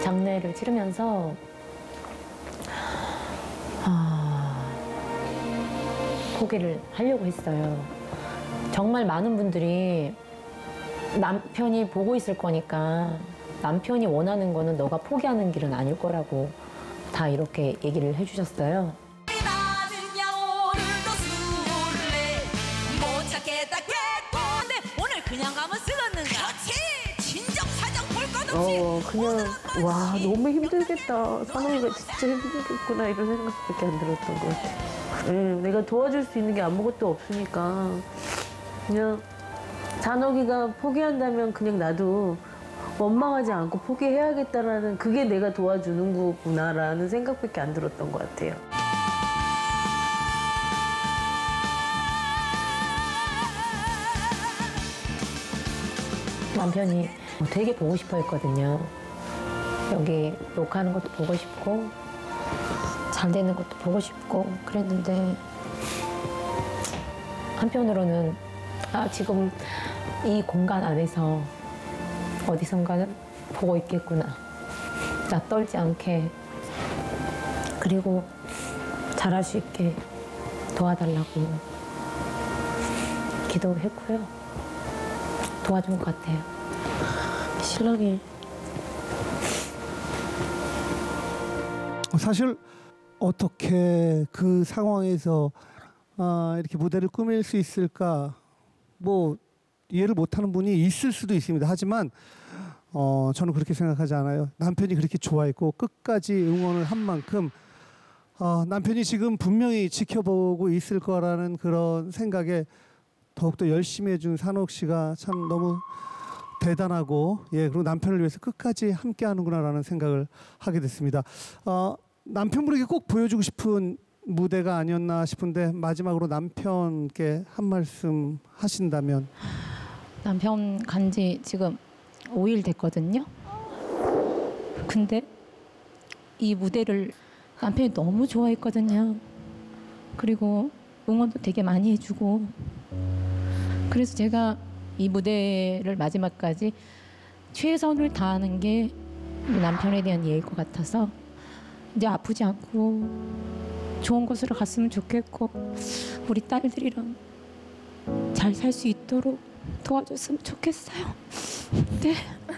장례를 치르면서 포기를 하려고 했어요. 정말 많은 분들이 남편이 보고 있을 거니까 남편이 원하는 거는 너가 포기하는 길은 아닐 거라고 다 이렇게 얘기를 해주셨어요. 그냥 가면 쓰겠는가? 그렇지! 진정 사정 볼 것 없이! 그냥 와 너무 힘들겠다. 산호이가 진짜 힘들겠구나 이런 생각밖에 안 들었던 것 같아요. 내가 도와줄 수 있는 게 아무것도 없으니까 그냥 산호이가 포기한다면 그냥 나도 원망하지 않고 포기해야겠다라는 그게 내가 도와주는 거구나라는 생각밖에 안 들었던 것 같아요. 남편이 되게 보고 싶어 했거든요. 여기 녹화하는 것도 보고 싶고 잘 되는 것도 보고 싶고 그랬는데 한편으로는 지금 이 공간 안에서 어디선가는 보고 있겠구나. 나 떨지 않게 그리고 잘할 수 있게 도와달라고 기도했고요. 도와준 것 같아요. 신랑이 사실 어떻게 그 상황에서 이렇게 무대를 꾸밀 수 있을까 뭐 이해를 못하는 분이 있을 수도 있습니다. 하지만 저는 그렇게 생각하지 않아요. 남편이 그렇게 좋아했고 끝까지 응원을 한 만큼 남편이 지금 분명히 지켜보고 있을 거라는 그런 생각에 더욱더 열심히 해준 산옥 씨가 참 너무 대단하고 그리고 남편을 위해서 끝까지 함께하는구나라는 생각을 하게 됐습니다. 남편분에게 꼭 보여주고 싶은 무대가 아니었나 싶은데 마지막으로 남편께 한 말씀 하신다면. 남편 간지 지금 5일 됐거든요. 근데 이 무대를 남편이 너무 좋아했거든요. 그리고 응원도 되게 많이 해주고 그래서 제가 이 무대를 마지막까지 최선을 다하는 게 남편에 대한 예일 것 같아서 이제 아프지 않고 좋은 곳으로 갔으면 좋겠고 우리 딸들이랑 잘 살 수 있도록 도와줬으면 좋겠어요. 네.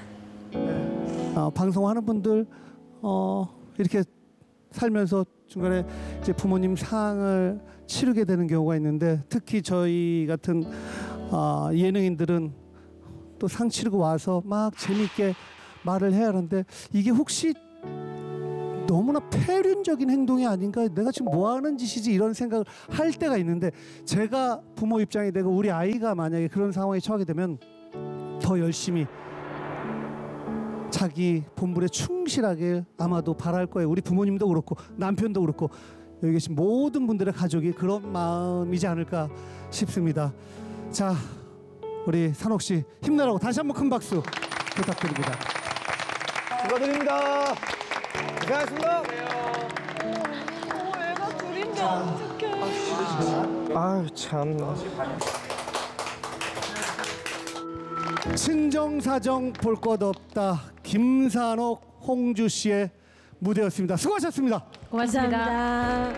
방송하는 분들 이렇게 살면서 중간에 이제 부모님 상을 치르게 되는 경우가 있는데 특히 저희 같은 예능인들은 또 상 치르고 와서 막 재미있게 말을 해야 하는데 이게 혹시 너무나 폐륜적인 행동이 아닌가? 내가 지금 뭐 하는 짓이지? 이런 생각을 할 때가 있는데 제가 부모 입장이 되고 우리 아이가 만약에 그런 상황에 처하게 되면 더 열심히 자기 본분에 충실하게 아마도 바랄 거예요. 우리 부모님도 그렇고 남편도 그렇고 여기 계신 모든 분들의 가족이 그런 마음이지 않을까 싶습니다. 자, 우리 산옥 씨 힘내라고 다시 한번 큰 박수 부탁드립니다. 축하드립니다. 고생하셨습니다. 애가 둘인데 어떡해. 아유 참. 친정사정 볼 것 없다. 김산옥, 홍주 씨의 무대였습니다. 수고하셨습니다. 고맙습니다. 감사합니다.